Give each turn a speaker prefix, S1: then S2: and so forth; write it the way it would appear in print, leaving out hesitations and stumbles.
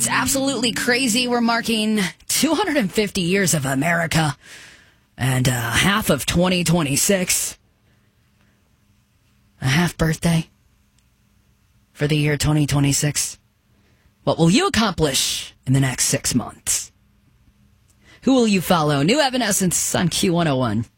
S1: It's absolutely crazy. We're marking 250 years of America and half of 2026. A half birthday for the year 2026. What will you accomplish in the next 6 months? Who will you follow? New Evanescence on Q101.